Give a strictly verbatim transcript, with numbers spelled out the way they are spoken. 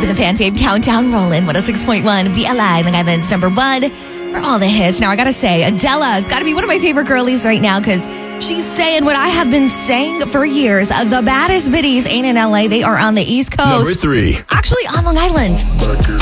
keeping the fan fave countdown rolling. one oh six point one B L I, Long Island's number one for all the hits. Now, I gotta say, Adele's gotta be one of my favorite girlies right now because she's saying what I have been saying for years. The baddest biddies ain't in L A. They are on the East Coast. Number three. Actually, on Long Island.